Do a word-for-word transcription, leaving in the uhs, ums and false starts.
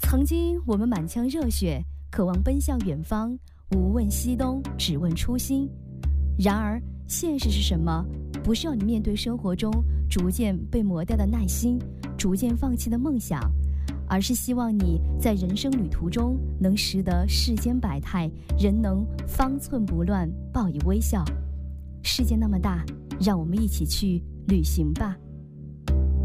曾经我们满腔热血，渴望奔向远方，无问西东，只问初心。然而现实是什么？不是要你面对生活中逐渐被磨掉的耐心，逐渐放弃的梦想，而是希望你在人生旅途中能识得世间百态，仍能方寸不乱，报以微笑。世界那么大，让我们一起去旅行吧。